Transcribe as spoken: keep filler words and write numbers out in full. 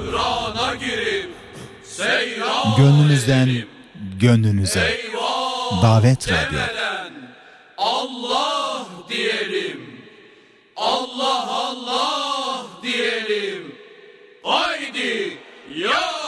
Böhrana girip seyran Gönlünüzden edelim. gönlünüze. Eyvah Davet Radyo. demeden Allah diyelim. Allah Allah diyelim. Haydi ya